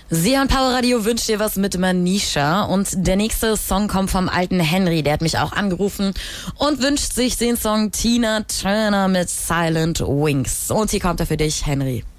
Sie und Power Radio wünscht dir was mit Manisha. Und der nächste Song kommt vom alten Henry. Der hat mich auch angerufen und wünscht sich den Song Tina Turner mit Silent Wings. Und hier kommt er für dich, Henry.